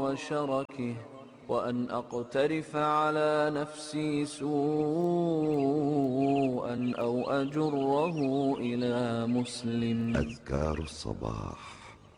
وشركه، وأن أقترف على نفسي سوءا أو أجره إلى مسلم. أذكار الصباح.